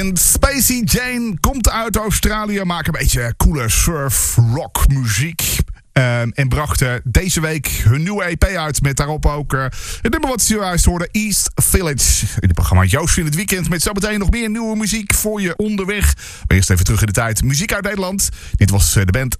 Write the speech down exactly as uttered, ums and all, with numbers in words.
En Spacey Jane komt uit Australië, maakt een beetje coole surf-rock muziek. Um, en brachten deze week hun nieuwe E P uit met daarop ook uh, het nummer wat zojuist hoorde, East Village. In het programma Joost in het weekend met zometeen nog meer nieuwe muziek voor je onderweg. Maar eerst even terug in de tijd. Muziek uit Nederland. Dit was uh, de band